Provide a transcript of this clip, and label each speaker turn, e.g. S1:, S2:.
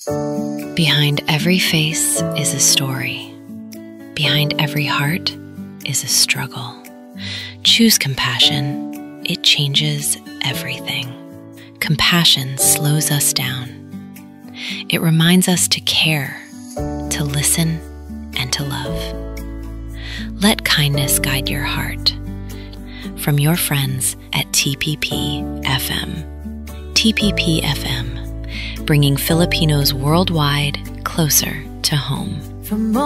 S1: Behind every face is a story. Behind every heart is a struggle. Choose compassion. It changes everything. Compassion slows us down. It reminds us to care, to listen, and to love. Let kindness guide your heart. From your friends at TPP-FM. TPP-FM, bringing Filipinos worldwide closer to home.
S2: From